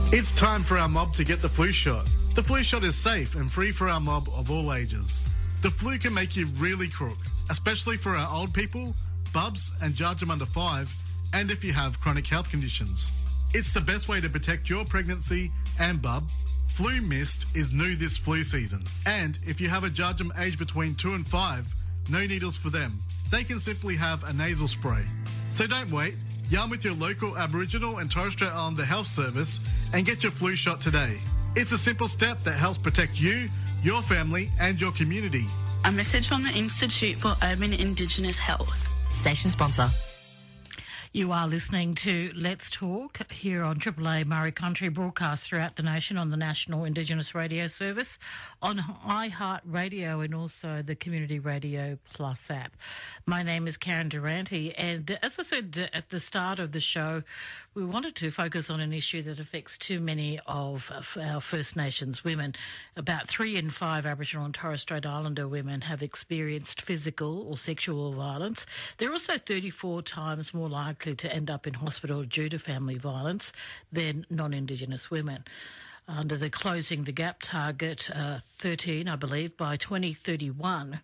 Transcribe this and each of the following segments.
It's time for our mob to get the flu shot. The flu shot is safe and free for our mob of all ages. The flu can make you really crook, especially for our old people, bubs and Jarjum under 5, and if you have chronic health conditions. It's the best way to protect your pregnancy and bub. Flu Mist is new this flu season, and if you have a Jarjum aged between 2 and 5, no needles for them. They can simply have a nasal spray. So don't wait. Yarn with your local Aboriginal and Torres Strait Islander Health Service and get your flu shot today. It's a simple step that helps protect you, your family and your community. A message from the Institute for Urban Indigenous Health. Station sponsor. You are listening to Let's Talk here on Triple A Murray Country, broadcast throughout the nation on the National Indigenous Radio Service, on iHeartRadio and also the Community Radio Plus app. My name is Karen Durante, and as I said at the start of the show, we wanted to focus on an issue that affects too many of our First Nations women. About 3 in 5 Aboriginal and Torres Strait Islander women have experienced physical or sexual violence. They're also 34 times more likely to end up in hospital due to family violence than non-Indigenous women. Under the Closing the Gap target 13, I believe, by 2031,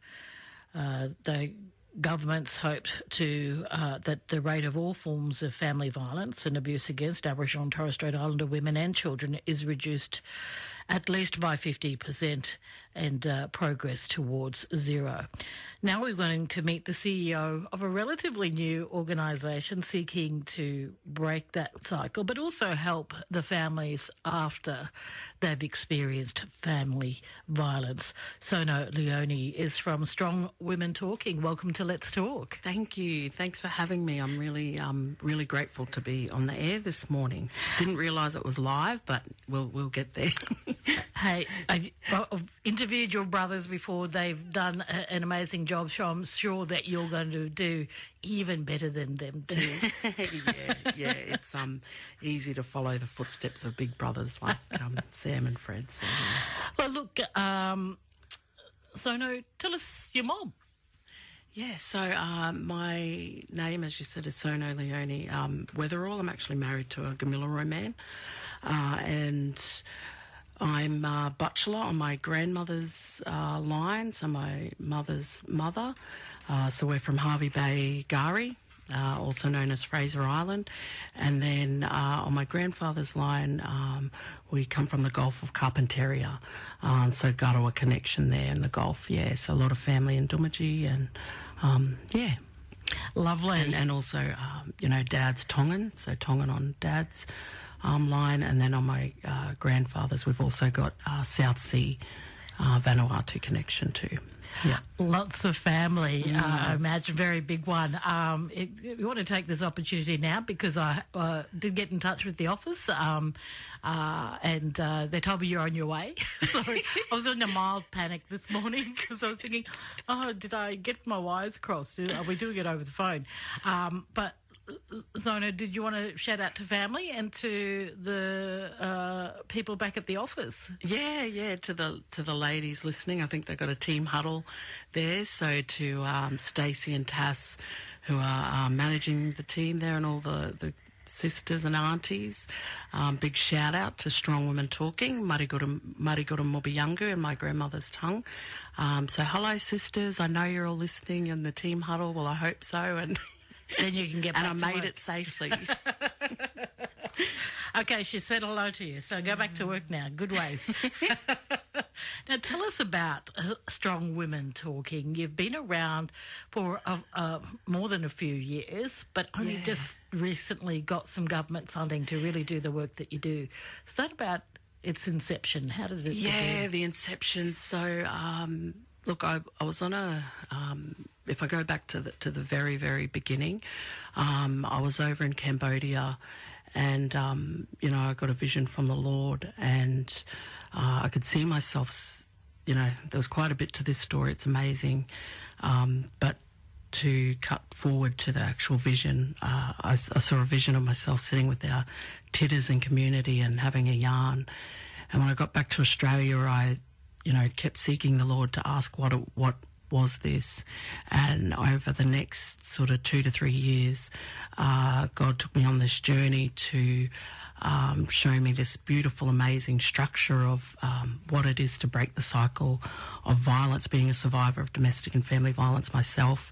the governments hoped to that the rate of all forms of family violence and abuse against Aboriginal and Torres Strait Islander women and children is reduced at least by 50% and progress towards zero. Now we're going to meet the CEO of a relatively new organisation seeking to break that cycle, but also help the families after they've experienced family violence. Sono Leone is from Strong Women Talking. Welcome to Let's Talk. Thank you. Thanks for having me. I'm really grateful to be on the air this morning. Didn't realise it was live, but we'll get there. Hey, I've interviewed your brothers before. They've done an amazing job, so I'm sure that you're going to do even better than them too. yeah. It's easy to follow the footsteps of big brothers like Sam and Fred. So, Well, look, Sono, tell us your mom. Yeah, so my name, as you said, is Sono Leone Weatherall. I'm actually married to a Gamilaroi man, and I'm a bachelor on my grandmother's line, so my mother's mother. So we're from Hervey Bay, Gari, also known as Fraser Island. And then on my grandfather's line, we come from the Gulf of Carpentaria, so Garawa connection there in the Gulf, yeah. So a lot of family in Doomadgee and, yeah. Lovely. And also, Dad's Tongan, so Tongan on Dad's line, and then on my grandfather's, we've also got South Sea Vanuatu connection too. Yeah, lots of family. I imagine very big one. You want to take this opportunity now because I did get in touch with the office, and they told me you're on your way. So I was in a mild panic this morning because I was thinking, oh, did I get my wires crossed? Are we doing it over the phone? But Zona, did you want to shout out to family and to the people back at the office? Yeah, to the ladies listening. I think they've got a team huddle there. So to Stacey and Tass, who are managing the team there, and all the sisters and aunties. Big shout out to Strong Women Talking, Marigura Mobiyangu in my grandmother's tongue. So hello sisters, I know you're all listening in the team huddle. Well, I hope so, and then you can get back and to I made work. it safely. Okay, she said hello to you, so go back to work now. Good ways. Now, tell us about Strong Women Talking. You've been around for more than a few years, but only just recently got some government funding to really do the work that you do. Start about its inception. How did it begin? Yeah, the inception. So, look, I was on a... if I go back to the very, very beginning, I was over in Cambodia and, I got a vision from the Lord and I could see myself, there was quite a bit to this story. It's amazing. But to cut forward to the actual vision, I saw a vision of myself sitting with our titters in community and having a yarn. And when I got back to Australia, I, kept seeking the Lord to ask what was this. And over the next sort of 2 to 3 years, God took me on this journey to shown me this beautiful, amazing structure of what it is to break the cycle of violence, being a survivor of domestic and family violence myself.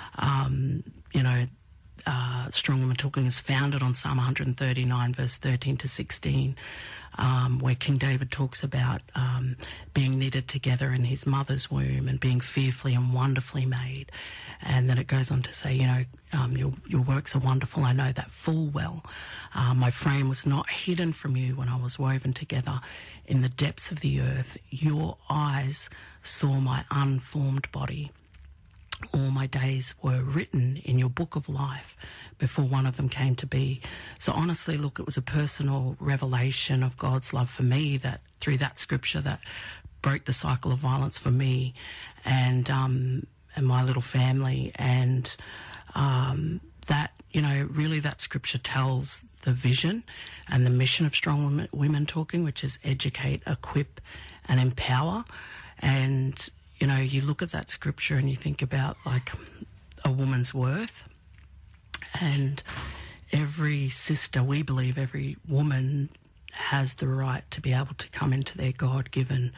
Strong Women Talking is founded on Psalm 139, verse 13 to 16, where King David talks about being knitted together in his mother's womb and being fearfully and wonderfully made. And then it goes on to say, your works are wonderful, I know that full well. My frame was not hidden from you when I was woven together in the depths of the earth. Your eyes saw my unformed body. All my days were written in your book of life before one of them came to be. So honestly, look, it was a personal revelation of God's love for me that through that scripture that broke the cycle of violence for me and my little family. And that, really that scripture tells the vision and the mission of Strong Women Talking, which is educate, equip and empower. And you look at that scripture and you think about like a woman's worth, and every sister, we believe every woman has the right to be able to come into their God-given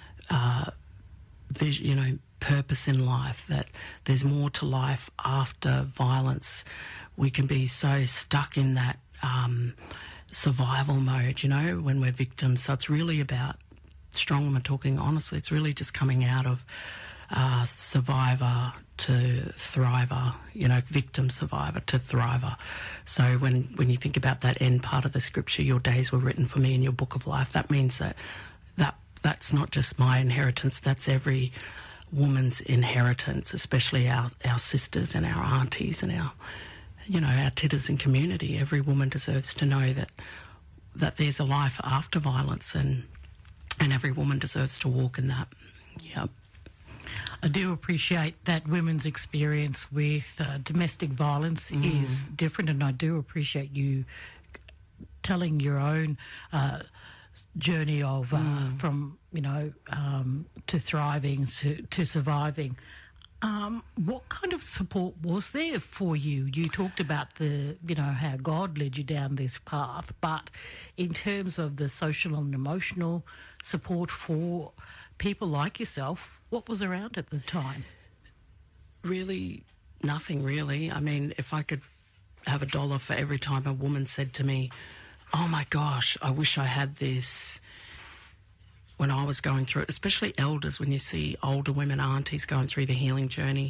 vision, purpose in life, that there's more to life after violence. We can be so stuck in that survival mode, when we're victims. So it's really about Strong Women Talking, honestly, it's really just coming out of survivor to thriver, victim survivor to thriver. So when you think about that end part of the scripture, your days were written for me in your book of life, that means that's not just my inheritance, that's every woman's inheritance, especially our sisters and our aunties and our titters and community. Every woman deserves to know that there's a life after violence, and every woman deserves to walk in that. Yeah. I do appreciate that women's experience with domestic violence is different, and I do appreciate you telling your own journey of from to thriving to surviving. What kind of support was there for you? You talked about how God led you down this path, but in terms of the social and emotional support for people like yourself, what was around at the time? Really, nothing really. I mean, if I could have $1 for every time a woman said to me, oh my gosh, I wish I had this, when I was going through it, especially elders, when you see older women, aunties going through the healing journey,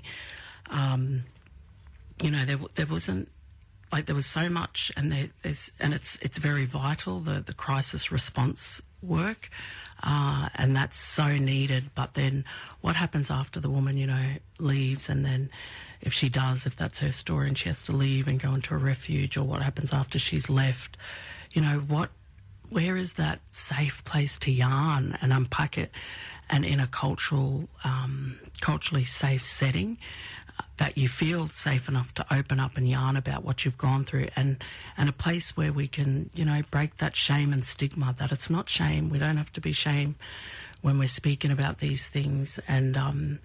there wasn't, like, there was so much, and it's very vital, the crisis response work, and that's so needed. But then what happens after the woman, leaves, and then if that's her story and she has to leave and go into a refuge, or what happens after she's left, where is that safe place to yarn and unpack it, and in a culturally safe setting that you feel safe enough to open up and yarn about what you've gone through, and a place where we can, break that shame and stigma, that it's not shame. We don't have to be shame when we're speaking about these things. And,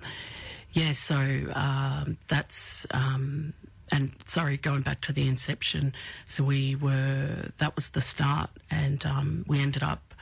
that's... And sorry, going back to the inception, so that was the start, and we ended up,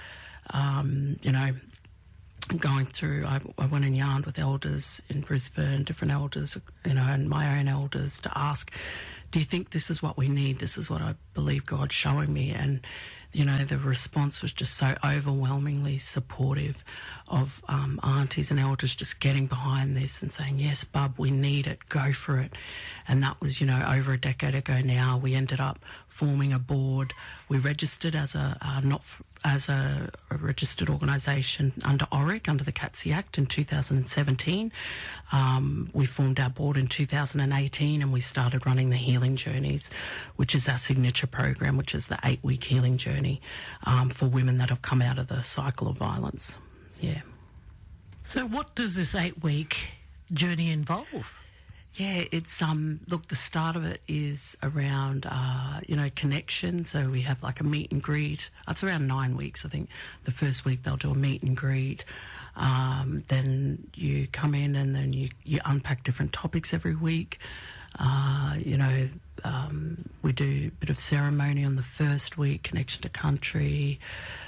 going through, I went and yarned with elders in Brisbane, different elders, and my own elders, to ask, do you think this is what we need? This is what I believe God's showing me. And, the response was just so overwhelmingly supportive of aunties and elders just getting behind this and saying, yes, bub, we need it, go for it. And that was, over a decade ago now. We ended up forming a board. We registered as a registered organisation under ORIC, under the CATSI Act in 2017. We formed our board in 2018, and we started running the Healing Journeys, which is our signature program, which is the 8-week healing journey for women that have come out of the cycle of violence. Yeah. So what does this 8-week journey involve? Yeah, it's look, the start of it is around connection. So we have like a meet and greet. It's around 9 weeks, I think. The first week they'll do a meet and greet. Then you come in, and then you unpack different topics every week. we do a bit of ceremony on the first week, connection to country,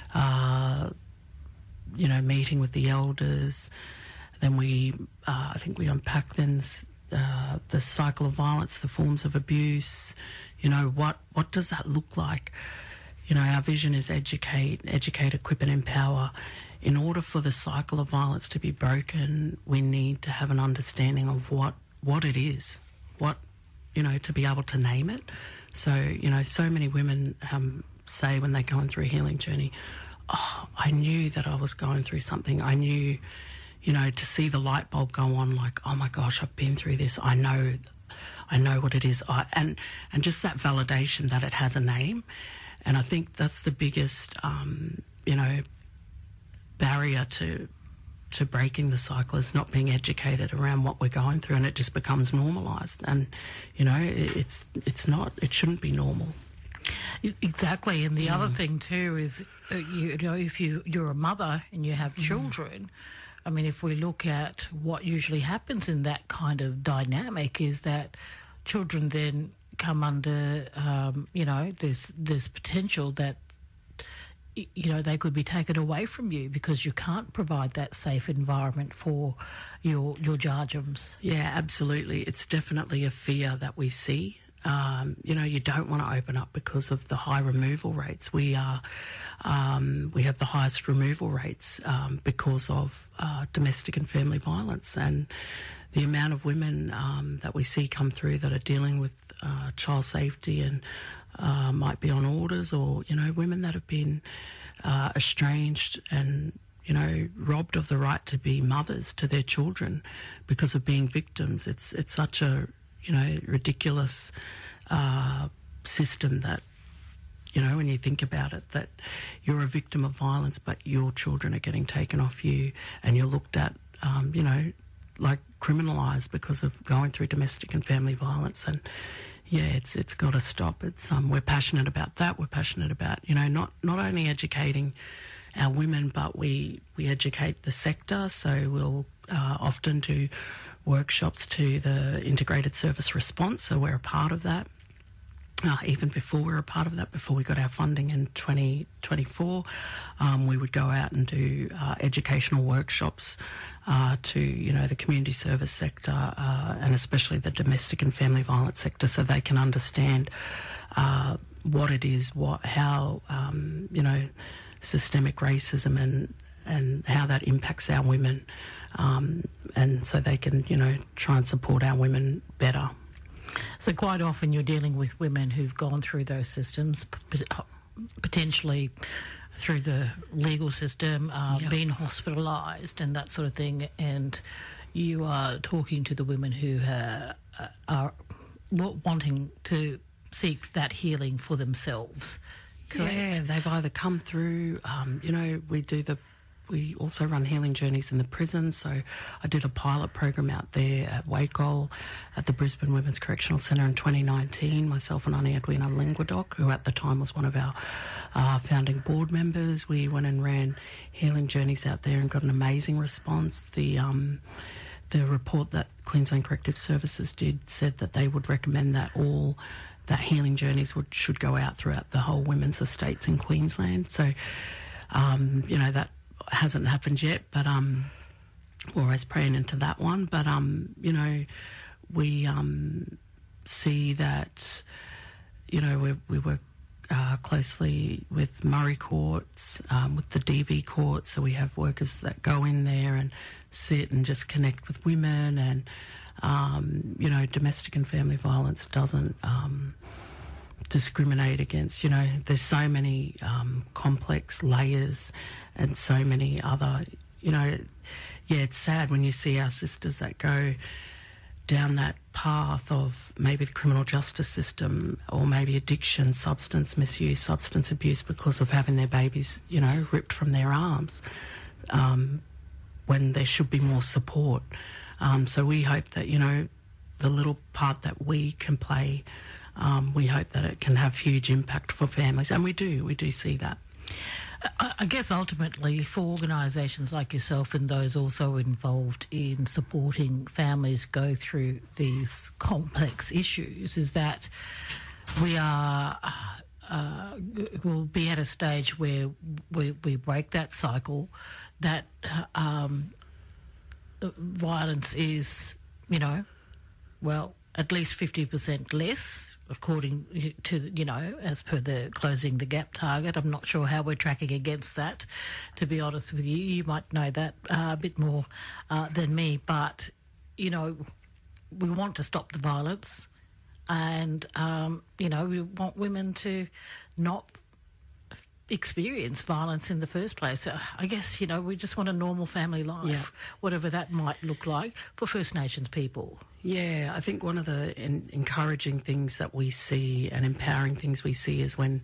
meeting with the elders. Then I think we unpack then the cycle of violence, the forms of abuse. What does that look like? Our vision is educate, equip and empower. In order for the cycle of violence to be broken, we need to have an understanding of what it is, to be able to name it. So, so many women say when they're going through a healing journey, oh, I knew that I was going through something. I knew, to see the light bulb go on, like, oh my gosh, I've been through this. I know what it is. And just that validation that it has a name. And I think that's the biggest, barrier to breaking the cycle, is not being educated around what we're going through, and it just becomes normalised. And, it shouldn't be normal. Exactly. And the other thing too is, if you're a mother and you have children, I mean, if we look at what usually happens in that kind of dynamic, is that children then come under, there's potential that, they could be taken away from you because you can't provide that safe environment for your Jarjums. Yeah, absolutely. It's definitely a fear that we see. You don't want to open up because of the high removal rates. We have the highest removal rates because of domestic and family violence, and the amount of women that we see come through that are dealing with child safety and might be on orders, or women that have been estranged and robbed of the right to be mothers to their children because of being victims. It's such a ridiculous system that, when you think about it, that you're a victim of violence, but your children are getting taken off you, and you're looked at, like criminalised because of going through domestic and family violence. And yeah, it's got to stop. It's we're passionate about that. We're passionate about not only educating our women, but we educate the sector. So we'll often do workshops to the integrated service response. So we're a part of that. Even before we were a part of that, before we got our funding in 2024, we would go out and do educational workshops to, the community service sector and especially the domestic and family violence sector, so they can understand what it is, how systemic racism and how that impacts our women, and so they can, try and support our women better. So quite often you're dealing with women who've gone through those systems, potentially through the legal system, been hospitalised and that sort of thing, and you are talking to the women who are wanting to seek that healing for themselves. Correct? Yeah, they've either come through, we also run healing journeys in the prison. So I did a pilot program out there at Wakol at the Brisbane Women's Correctional Centre in 2019. Myself and Auntie Edwina Linguadoc, who at the time was one of our founding board members, we went and ran healing journeys out there and got an amazing response. The report that Queensland Corrective Services did said that they would recommend that healing journeys should go out throughout the whole women's estates in Queensland. So, that hasn't happened yet, but we're always praying into that one. But we see that we work closely with Murray courts, with the DV courts, so we have workers that go in there and sit and just connect with women, and domestic and family violence doesn't discriminate against, there's so many complex layers and so many other, it's sad when you see our sisters that go down that path of maybe the criminal justice system, or maybe addiction, substance misuse, substance abuse, because of having their babies, ripped from their arms, when there should be more support. So we hope that, the little part that we can play, we hope that it can have huge impact for families, and we do see that. I guess ultimately for organisations like yourself and those also involved in supporting families go through these complex issues is that we are will be at a stage where we break that cycle, that violence is, at least 50% less, according to, as per the Closing the Gap target. I'm not sure how we're tracking against that, to be honest with you. You might know that a bit more than me, but, we want to stop the violence and, we want women to not experience violence in the first place. I guess, we just want a normal family life, whatever that might look like for First Nations people. Yeah, I think one of the encouraging things that we see and empowering things we see is when,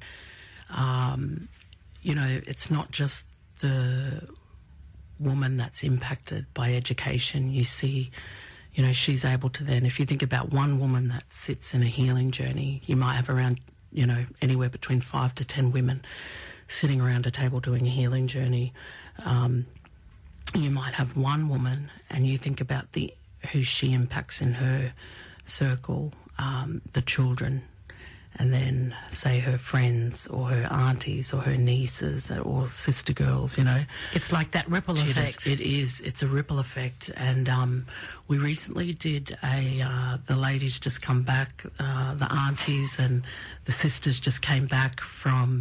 it's not just the woman that's impacted by education. You see, she's able to then, if you think about one woman that sits in a healing journey, you might have around, anywhere between 5 to 10 women sitting around a table doing a healing journey. You might have one woman and you think about who she impacts in her circle, the children, and then say her friends or her aunties or her nieces or sister girls, It's like that ripple effect. It is. It's a ripple effect. And we recently did the ladies just come back, the aunties and the sisters just came back from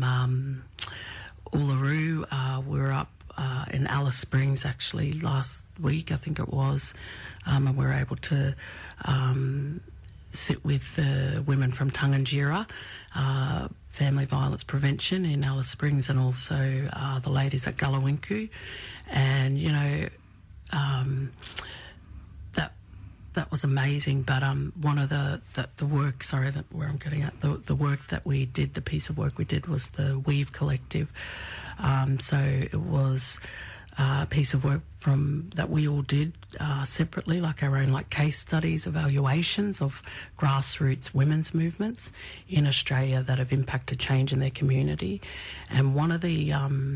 Uluru. We were up in Alice Springs actually last week, I think it was, and we were able to sit with the women from Tangentyere, Family Violence Prevention in Alice Springs, and also the ladies at Gulawinku. And, that was amazing. But one of the work, where I'm getting at, the work that we did, the piece of work we did was the Weave Collective. So it was a piece of work that we all did separately, like our own case studies, evaluations of grassroots women's movements in Australia that have impacted change in their community. And one of the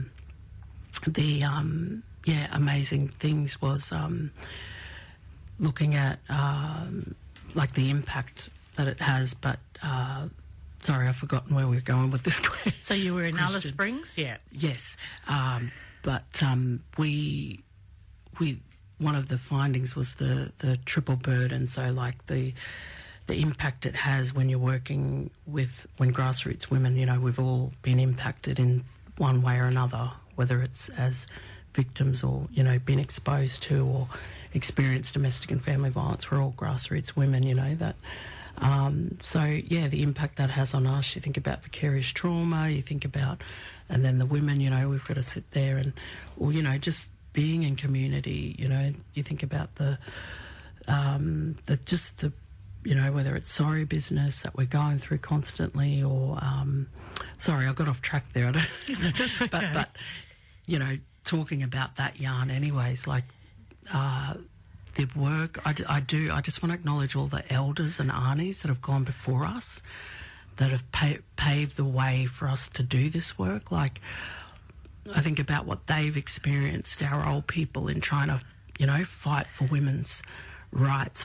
amazing things was looking at the impact that it has. But sorry, I've forgotten where we're going with this question. So you were in Alice Springs, yeah? Yes. But we one of the findings was the triple burden. So the impact it has when you're working when grassroots women, we've all been impacted in one way or another, whether it's as victims or, been exposed to or experienced domestic and family violence. We're all grassroots women, that. The impact that has on us, you think about vicarious trauma, you think about, and then the women, we've got to sit there and, or, just being in community, you think about whether it's sorry business that we're going through constantly or, sorry, I got off track there. That's okay. But, talking about that yarn anyways, the work, I just want to acknowledge all the elders and aunties that have gone before us, that have paved the way for us to do this work. I think about what they've experienced, our old people, in trying to, fight for women's rights,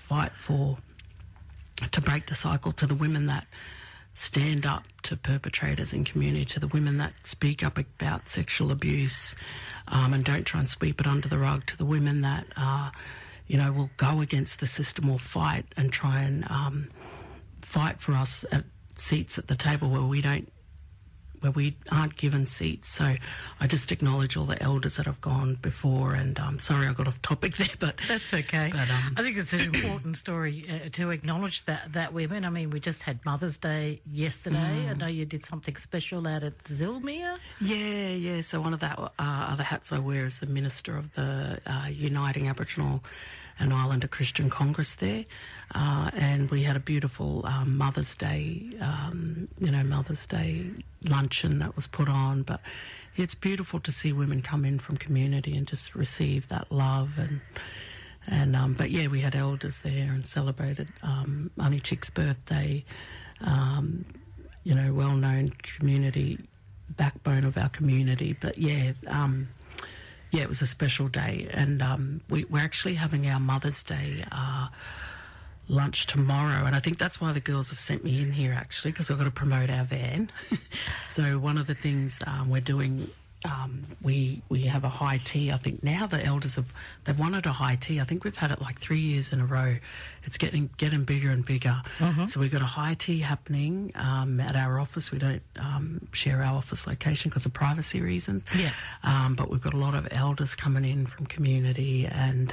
to break the cycle, to the women that stand up to perpetrators in community, to the women that speak up about sexual abuse and don't try and sweep it under the rug, to the women that will go against the system or fight and try and fight for us at seats at the table where we aren't given seats. So I just acknowledge all the elders that have gone before, and sorry I got off topic there, but that's okay. But I think it's an important story to acknowledge that women. I mean, we just had Mother's Day yesterday. I know you did something special out at Zilmere. Yeah. So one of the other hats I wear is the Minister of the Uniting Aboriginal and Islander Christian Congress there, and we had a beautiful Mother's Day luncheon that was put on. But it's beautiful to see women come in from community and just receive that love and but yeah, we had elders there and celebrated Auntie Chick's birthday. Well-known community backbone of our community. But yeah, it was a special day, and we're actually having our Mother's Day lunch tomorrow, and I think that's why the girls have sent me in here, actually, because I've got to promote our van. So one of the things we're doing, we have a high tea. I think now the elders they've wanted a high tea. I think we've had it like 3 years in a row. It's getting bigger and bigger. So we've got a high tea happening at our office. We don't share our office location because of privacy reasons. Yeah. But we've got a lot of elders coming in from community, and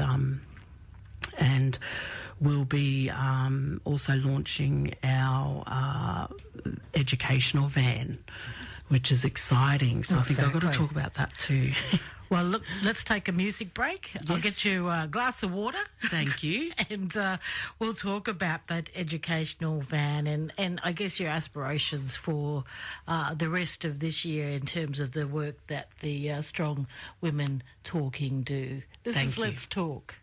we'll be also launching our educational van, which is exciting. So I think I've got to talk about that too. Well, look, let's take a music break. Yes. I'll get you a glass of water. Thank you. And we'll talk about that educational van and I guess your aspirations for the rest of this year in terms of the work that the Strong Women Talking do. This is Let's Talk.